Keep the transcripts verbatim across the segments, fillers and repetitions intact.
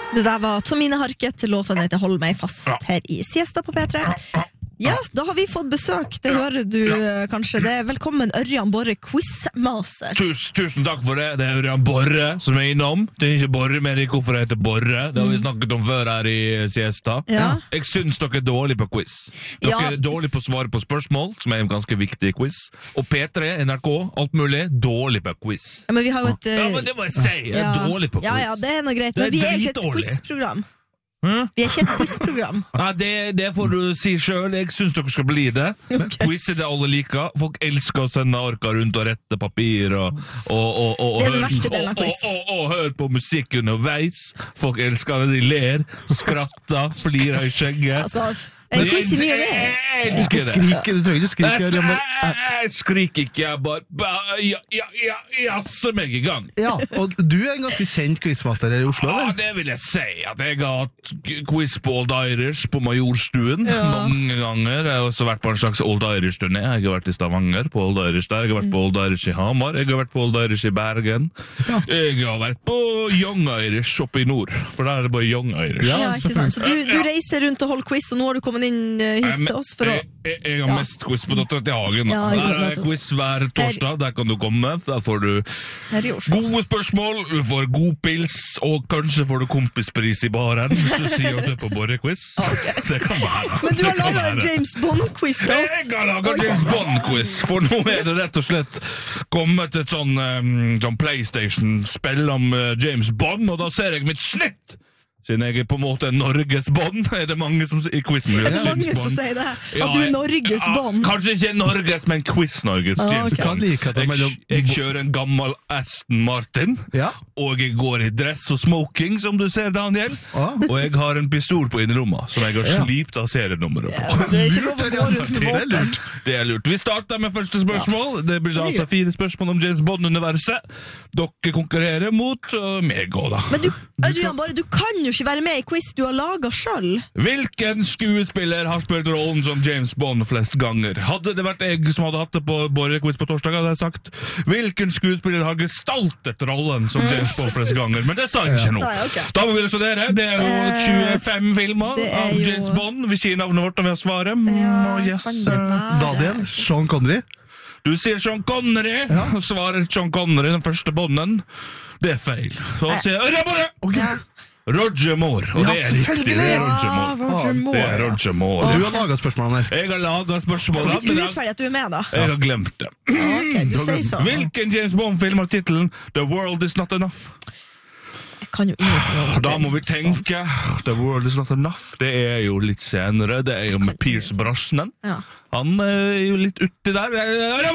Det der var Tomine Harket, låten heter Hold meg fast her i Siesta på P tre. Ja, da har vi fått besøk, det hører du kanskje. Det er velkommen Ørjan Borre, quizmaster. Tusen, tusen takk for det, det er Ørjan Borre som er innom. Det er ikke Borre, men hvorfor det heter Borre. Det har vi snakket om før her i Siesta. Ja. Jeg synes dere er dårlige på quiz. Dere Ja. er dårlige på å svare på spørsmål, som er en ganske viktig quiz. Og P tre, N R K, alt mulig, dårlig på quiz. Ja, men vi har jo et... Ja, men det må jeg si, jeg er ja. dårlig på quiz. Ja, ja, det er noe greit, Det er men vi er jo ikke et dritdårlig. quizprogram. Hm? Vi er ikke et quizprogram. Ja, det, det får du si selv. Jeg synes dere skal bli det. Ok. Quiz er det alle liker. Folk elsker å sende orker rundt og rette papir og, og, og, og, Det er den høre- verste delen av og, quiz. og, og, og høre på musikk underveis. Folk elsker det. De ler, skratter, flirer i skjegget. Altså, en quiz i ny og Jeg det. elsker det. Skrik, du trenger ikke skrike. Jeg, Ørjan jeg, Borre. jeg, jeg skriker ikke, jeg bare, bare ja, ja, ja, jasser meg i gang. Ja, og du er en ganske kjent quizmaster her i Oslo, Ja, eller? det vil jeg si. At jeg har hatt quiz på Old Irish på Majorstuen Ja. mange ganger. Jeg har også vært på en slags Old Irish-turné. Jeg har vært i Stavanger på Old Irish der. Jeg har vært på Old Irish i Hamar. Jeg har vært på Old Irish i Bergen. Jeg har vært på Young Irish oppe i nord. For der er det bare Young Irish. Ja, ikke sant? Så du, du reiser rundt og holder quiz, og nå har du kommet inn eh, hit Jeg, til oss for å... jeg, jeg, jeg har Ja. mest quiz på Dattera til Hagen. Ja, Der jeg er vet det. quiz hver torsdag. Der kan du komme. Der får du Her i Oslo. gode spørsmål, du får god pils, og kanskje får du kompispris i baren hvis du sier at du er på Borre-quiz. Det kan være. Men du Det har kan laget en være. James Bond-quiz til oss. Jeg har laget James Bond-quiz, for nå er det rett og slett kommet et sånn, um, sånn PlayStation-spill om uh, James Bond, og da ser jeg mitt snitt! Siden jeg er på en måte Norges Bond, er det mange som sier i quizmiljøet. Er det mange James som Bond. sier det? Ja, At du er jeg- Norges ja, Bond? Kanskje ikke Norges, men Quiz-Norges Ah, James ok. Bond. Jeg liker at det er Jeg, mellom- jeg kjører en gammel Aston Martin, Ja. og jeg går i dress og smoking, som du ser, Daniel. Ah. Og jeg har en pistol på innerlomma, som jeg har Ja. slipt av serienummeret på. Ja, det er ikke lov å gå rundt med Det er våpen. lurt. Det er lurt. Vi starter med første spørsmål. Det blir altså fire spørsmål om James Bond-universet. Dere konkurrerer mot uh, meg også, da. Men du, Ørjan, bare, du kan jo ikke være med i quiz du har laget selv. Hvilken skuespiller har spilt rollen som James Bond flest ganger? Hadde det vært jeg som hadde hatt det på Borre-quiz på torsdag, hadde jeg sagt hvilken skuespiller har gestaltet rollen som James Bond flest ganger, men det sa jeg ikke nå. Nei, ok. Da må vi resonere. Det er jo Eh, tjuefem filmer det er av jo- James Bond. Vi sier navnet vårt når vi har svaret. Mm, Ja, og yes, kan det eh, være? Daniel, Sean Connery. Du sier Sean Connery, og svarer Sean Connery, den første Bonden. Det er feil. Så sier jeg Ørjan Borre! Ja. Roger Moore, og Ja, det er riktig. Det er Roger Ja, Moore. Roger Ah, Moore. Det er Roger Moore. Du har laget spørsmålene her. Jeg har laget spørsmål, Litt men jeg, urettferdig at du er med, da. jeg har glemt det. Ok, du sier så. Hvilken James Bond-film har titelen The World Is Not Enough? Jeg kan jo ingenting om Da må vi James Bond. tenke The World Is Not Enough. Det er jo litt senere. Det er jo med Pierce Brosnan. Ja. Han er jo litt uti der. Jeg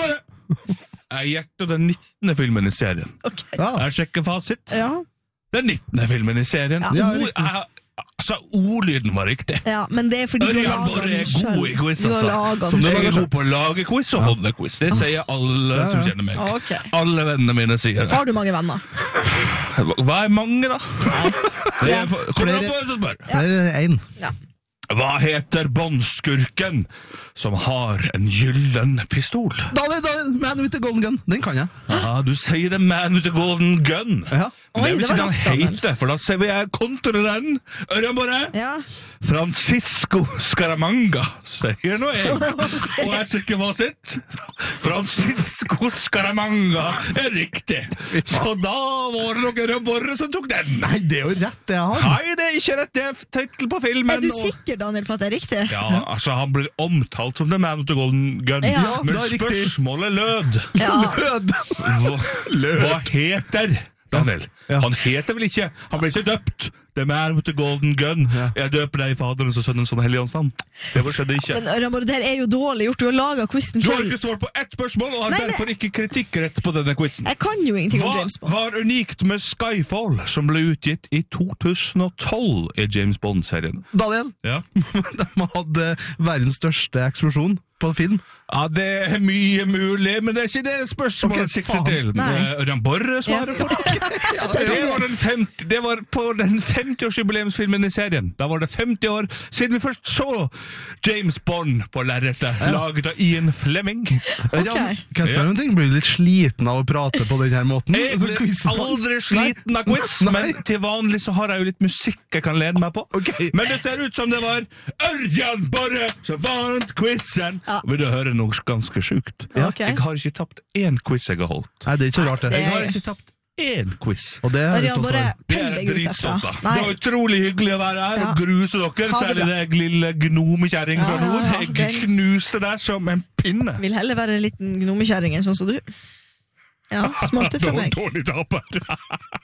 jeg gjetter den nittende filmen i serien. Ok. Ja. Jeg sjekker fasit. Ja. Den nittende filmen i serien. Ja. Ja, Ord, riktig. jeg, altså, ordlyden var riktig. Ja, men det er fordi du har Ørjan Borre laget er den god i selv. quiz, Du har altså. laget Som den jeg er selv. god på å lage quiz og holde quiz. Det sier alle Ja, som ja. kjenner meg. Ok. Alle vennene mine sier det. Har du mange venner? Hva er mange, da? Det er, kommer an Flere- på hvem som spør. Det er en. Ja. Hva heter båndskurken som har en gyllen pistol? Daniel, Daniel, Man with the Golden Gun. Den kan jeg. Ja, du sier det Man with the Golden Gun. Ja. Men det Oi, vil det ikke var den raskt, Daniel. heter, for da ser vi jeg kontre den. Ørjan Borre. Ja. Francisco Scaramanga, sier nå jeg. Og jeg sikker hva sitt. Francisco Scaramanga er riktig. Så da var det nok Ørjan Borre som tok den. Nei, det er jo rett, det jeg har. Nei, det er ikke rett. Det er tittel på filmen. Er du og- sikker, Daniel, på at det er riktig? Ja, altså han blir omtalt som The Man with the Golden Gun. Ja, Men det er riktig. spørsmålet lød Ja. Lød. Hva, hva heter Daniel? Ja. Han heter vel ikke Han blir ikke døpt The Man with the Golden Gun. Ja. Jeg døper deg i Faderens og Sønnens og Den hellige ånds navn. Det skjedde ikke. Men Ørjan Borre, det her er jo dårlig gjort. Du har laget quizen Du har selv. ikke svart på ett spørsmål og har Nei, nei. derfor ikke kritikkrett på denne quizen. Jeg kan jo ingenting om Hva James Bond. var unikt med Skyfall, som ble utgitt i to tusen og tolv i James Bond-serien? Daniel, Ja. de hadde verdens største eksplosjon på på film? Ja, det er mye mulig, men det er ikke det spørsmålet Ok, sikter faen. til. Nei. Eh, Ørjan Borre svarer for det. Det var, den femti, det var på den femti-årsjubileumsfilmen i serien. Da var det femti år siden vi først så James Bond på lerretet, laget av Ian Fleming. Ok. Kan jeg spørre om en ting? Blir du litt sliten av å prate på denne måten? Jeg Altså, blir quiz- aldri sliten av quiz, Nei. men til vanlig så har jeg jo litt musikk jeg kan lene meg på. Ok. Men det ser ut som det var Ørjan Borre som vant quizen. Ja. Vil du høre noe ganske sjukt? Ja, ok. Jeg har ikke tapt én quiz jeg har holdt. Nei, det er ikke så rart, det. Det- Jeg har ikke tapt én quiz. Og det er jeg Ørjan stolt Borre, av. Det pell er deg jeg ut dritstolt herfra. av. Nei. Det var utrolig hyggelig å være her Ja. og gruse dere, Ha det særlig bra. det lille gnomekjerring fra Ja, ja, nord. ja, Jeg den- knuste deg som en pinne. Vil heller være en liten gnomekjerring enn sånn som du. Ja, smalte Det fra var meg. dårlig taper.